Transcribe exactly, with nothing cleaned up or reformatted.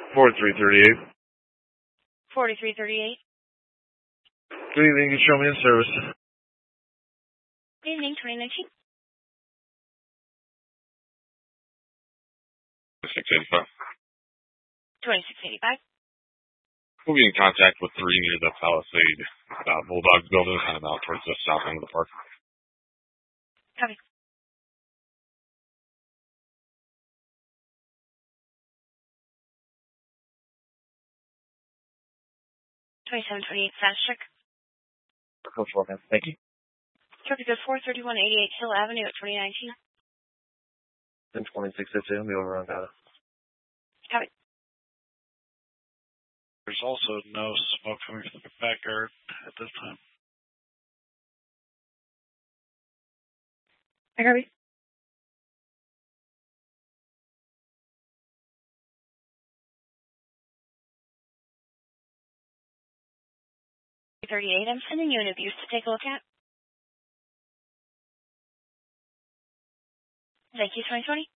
forty-three thirty-eight. forty-three thirty-eight. Good evening, you can show me in service. Good evening, twenty nineteen. twenty-six eighty-five. twenty-six eighty-five. We'll be in contact with three near the Palisade uh, Bulldogs building, kind of out towards the south end of the park. Copy. twenty-seven twenty-eight Fast Check. Coach Forecast, thank you. Traffic code four thirty-one eighty-eight Hill Avenue at twenty nineteen. ten twenty-six fifty, I'll be over on data. Copy. There's also no smoke coming from the backyard at this time. I copy. thirty-eight, I'm sending you an abuse to take a look at. Thank you, twenty twenty.